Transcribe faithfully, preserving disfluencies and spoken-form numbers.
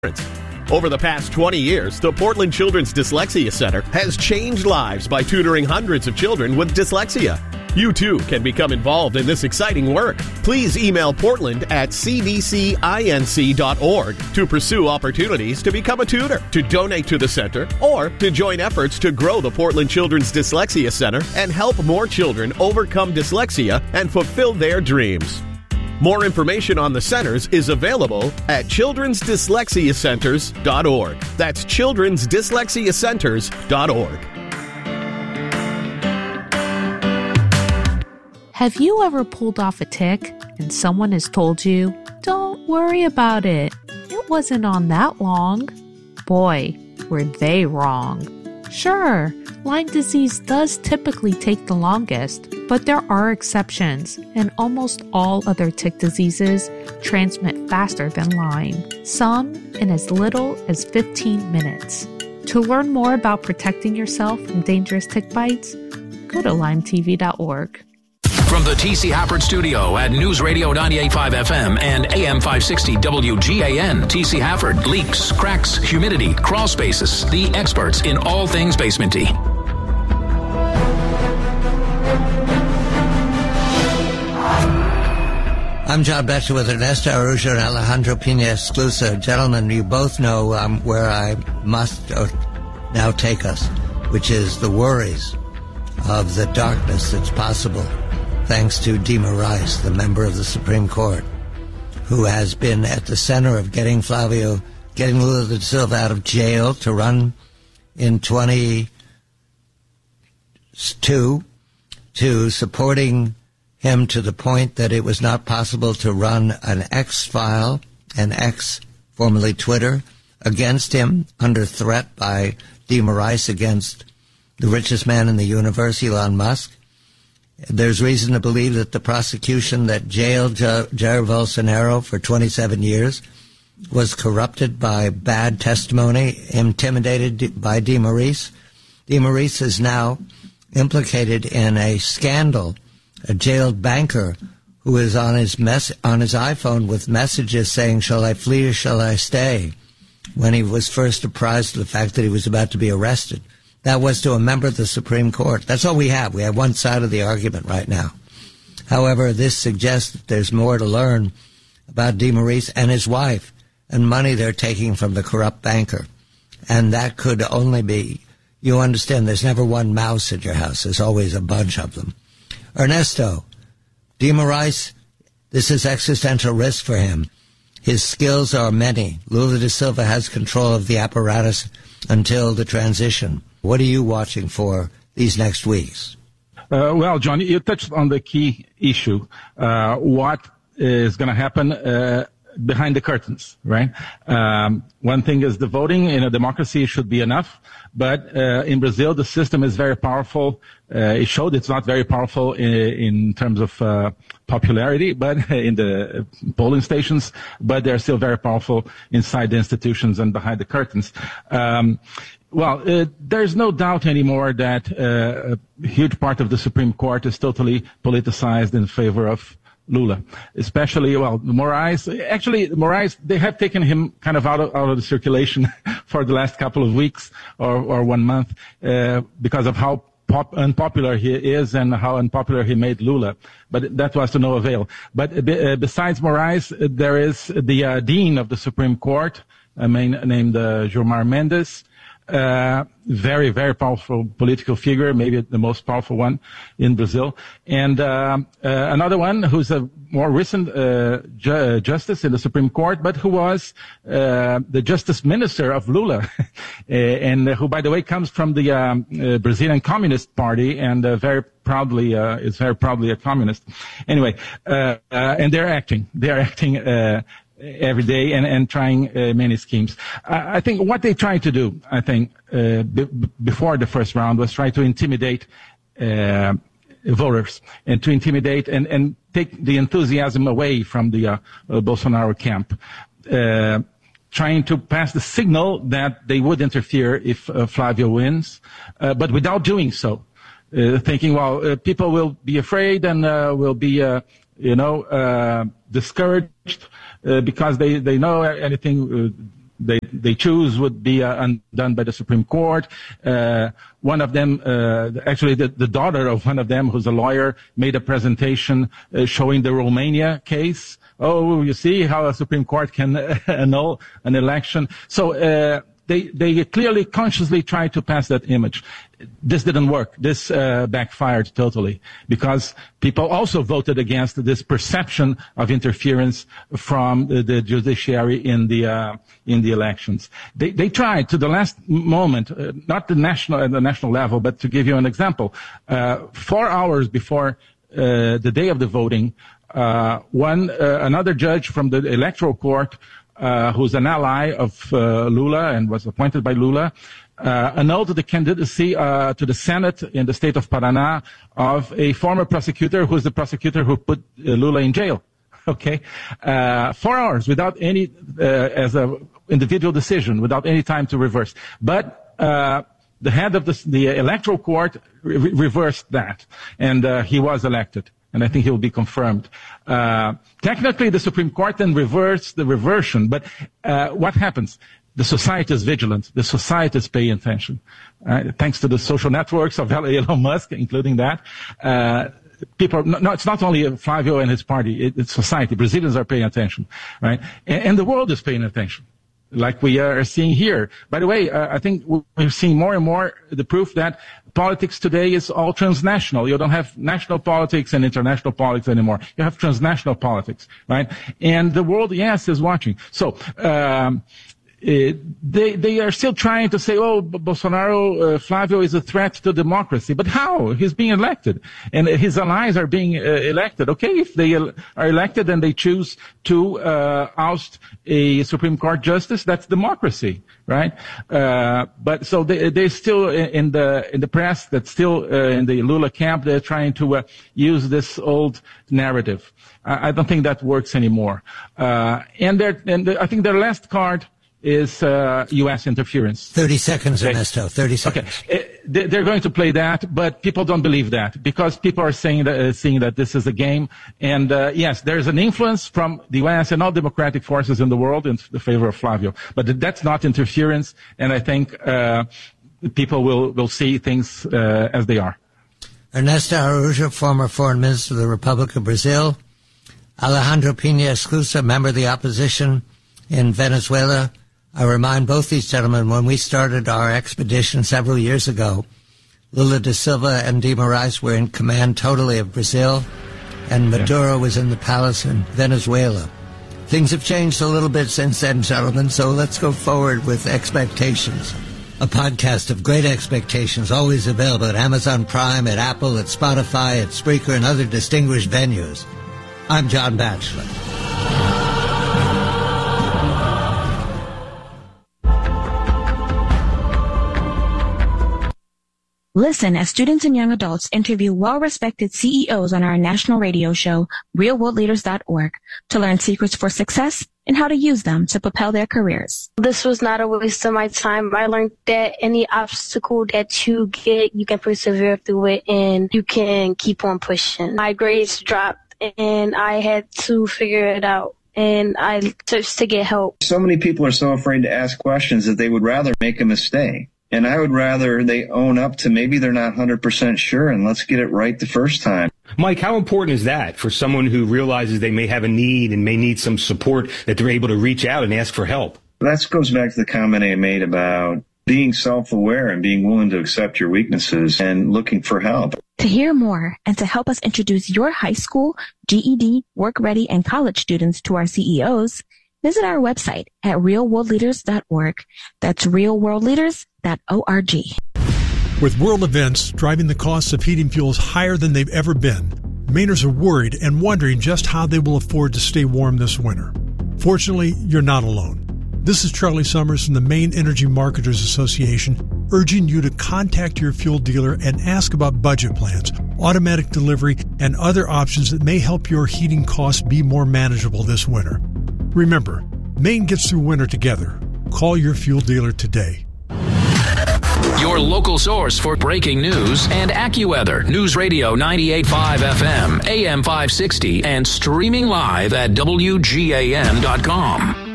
Over the past twenty years, the Portland Children's Dyslexia Center has changed lives by tutoring hundreds of children with dyslexia. You too can become involved in this exciting work. Please email Portland at c d c inc dot org to pursue opportunities to become a tutor, to donate to the center, or to join efforts to grow the Portland Children's Dyslexia Center and help more children overcome dyslexia and fulfill their dreams. More information on the centers is available at children's dyslexia centers dot org. That's children's dyslexia centers dot org. Have you ever pulled off a tic and someone has told you, "Don't worry about it, it wasn't on that long"? Boy, were they wrong. Sure, Lyme disease does typically take the longest, but there are exceptions, and almost all other tick diseases transmit faster than Lyme, some in as little as fifteen minutes. To learn more about protecting yourself from dangerous tick bites, go to lyme t v dot org. From the T C Hafford Studio at News Radio ninety-eight point five F M and A M five sixty W G A N, T C Hafford, leaks, cracks, humidity, crawl spaces, the experts in all things basementy. I'm John Betcher with Ernesto Araujo and Alejandro Pina Esclusa. Gentlemen, you both know um, where I must now take us, which is the worries of the darkness that's possible thanks to Dima Rice, the member of the Supreme Court, who has been at the center of getting Flavio, getting Lula da Silva out of jail to run in twenty-two, to supporting him to the point that it was not possible to run an X file, an X, formerly Twitter, against him under threat by Dima Rice against the richest man in the universe, Elon Musk. There's reason to believe that the prosecution that jailed Jair Bolsonaro for twenty-seven years was corrupted by bad testimony, intimidated by Dima Rice. Dima Rice is now implicated in a scandal, a jailed banker who is on his mess on his iPhone with messages saying, "Shall I flee or shall I stay?" when he was first apprised of the fact that he was about to be arrested. That was to a member of the Supreme Court. That's all we have. We have one side of the argument right now. However, this suggests that there's more to learn about Dima Rice and his wife and money they're taking from the corrupt banker. And that could only be, you understand, there's never one mouse at your house. There's always a bunch of them. Ernesto, Dima Rice, this is existential risk for him. His skills are many. Lula da Silva has control of the apparatus until the transition. What are you watching for these next weeks? Uh, well, John, you touched on the key issue. Uh, what is going to happen uh, behind the curtains, right? Um, one thing is the voting. In a democracy, it should be enough. But uh, in Brazil, the system is very powerful. Uh, it showed it's not very powerful in, in terms of uh, popularity, but in the polling stations. But they're still very powerful inside the institutions and behind the curtains. Um, Well, uh, there's no doubt anymore that uh, a huge part of the Supreme Court is totally politicized in favor of Lula, especially, well, Moraes. Actually, Moraes, they have taken him kind of out of, out of the circulation for the last couple of weeks or, or one month uh, because of how pop, unpopular he is and how unpopular he made Lula. But that was to no avail. But uh, besides Moraes, uh, there is the uh, Dean of the Supreme Court, uh, main, named uh, Gilmar Mendes. Uh, very, very powerful political figure, maybe the most powerful one in Brazil. And uh, uh, another one who's a more recent uh, ju- justice in the Supreme Court, but who was uh, the justice minister of Lula, and who, by the way, comes from the um, uh, Brazilian Communist Party and uh, very proudly uh, is very proudly a communist. Anyway, uh, uh, and they're acting. They're acting. Uh, every day and, and trying uh, many schemes. I, I think what they tried to do, I think, uh, b- before the first round was try to intimidate uh, voters and to intimidate and, and take the enthusiasm away from the uh, uh, Bolsonaro camp, uh, trying to pass the signal that they would interfere if uh, Flavio wins, uh, but without doing so. Uh, thinking, well, uh, people will be afraid and uh, will be, uh, you know, uh, discouraged uh, because they, they know anything uh, they they choose would be uh, undone by the Supreme Court. Uh, one of them, uh, actually the, the daughter of one of them, who's a lawyer, made a presentation uh, showing the Romania case. Oh, you see how a Supreme Court can annul an election. So uh, they they clearly, consciously tried to pass that image. This didn't work. This uh, backfired totally because people also voted against this perception of interference from the, the judiciary in the uh, in the elections. They they tried to the last moment, uh, not the national at the national level, but to give you an example, uh, four hours before uh, the day of the voting, uh, one uh, another judge from the electoral court, uh, who's an ally of uh, Lula and was appointed by Lula, Uh, annulled the candidacy uh, to the Senate in the state of Paraná of a former prosecutor who's the prosecutor who put uh, Lula in jail. Okay, uh, four hours without any, uh, as a individual decision, without any time to reverse. But uh, the head of the, the electoral court re- reversed that, and uh, he was elected. And I think he will be confirmed. Uh, technically, the Supreme Court then reversed the reversion. But uh, what happens? The society is vigilant. The society is paying attention. Uh, thanks to the social networks of Elon Musk, including that. Uh, people, no, no, it's not only Flavio and his party. It, it's society. Brazilians are paying attention, right? And, and the world is paying attention, like we are seeing here. By the way, uh, I think we're seeing more and more the proof that politics today is all transnational. You don't have national politics and international politics anymore. You have transnational politics, right? And the world, yes, is watching. So, um, Uh, they they are still trying to say, oh, Bolsonaro, uh, Flavio is a threat to democracy. But how? He's being elected. And his allies are being uh, elected. Okay, if they are elected and they choose to uh, oust a Supreme Court justice, that's democracy, right? Uh, but so they, they're still in the in the press, that's still uh, in the Lula camp, they're trying to uh, use this old narrative. I, I don't think that works anymore. Uh, and, and the, I think their last card is uh, U S interference. thirty seconds, okay. Ernesto, thirty seconds. Okay. Uh, they're going to play that, but people don't believe that because people are saying that, uh, seeing that this is a game. And uh, yes, there's an influence from the U S and all democratic forces in the world in the favor of Flavio. But that's not interference, and I think uh, people will, will see things uh, as they are. Ernesto Araújo, former foreign minister of the Republic of Brazil. Alejandro Pina Esclusa, member of the opposition in Venezuela. I remind both these gentlemen, when we started our expedition several years ago, Lula da Silva and Di Moraes were in command totally of Brazil, and Maduro was in the palace in Venezuela. Things have changed a little bit since then, gentlemen, so let's go forward with Expectations, a podcast of great expectations, always available at Amazon Prime, at Apple, at Spotify, at Spreaker, and other distinguished venues. I'm John Batchelor. Listen as students and young adults interview well-respected C E Os on our national radio show, real world leaders dot org, to learn secrets for success and how to use them to propel their careers. This was not a waste of my time. I learned that any obstacle that you get, you can persevere through it and you can keep on pushing. My grades dropped and I had to figure it out. And I searched to get help. So many people are so afraid to ask questions that they would rather make a mistake. And I would rather they own up to maybe they're not one hundred percent sure, and let's get it right the first time. Mike, how important is that for someone who realizes they may have a need and may need some support, that they're able to reach out and ask for help? That goes back to the comment I made about being self-aware and being willing to accept your weaknesses and looking for help. To hear more and to help us introduce your high school, G E D, work-ready, and college students to our C E Os, visit our website at real world leaders dot org. That's real world leaders dot org. With world events driving the costs of heating fuels higher than they've ever been, Mainers are worried and wondering just how they will afford to stay warm this winter. Fortunately, you're not alone. This is Charlie Summers from the Maine Energy Marketers Association, urging you to contact your fuel dealer and ask about budget plans, automatic delivery, and other options that may help your heating costs be more manageable this winter. Remember, Maine gets through winter together. Call your fuel dealer today. Your local source for breaking news and AccuWeather. News Radio ninety-eight point five F M, A M five sixty, and streaming live at W G A N dot com.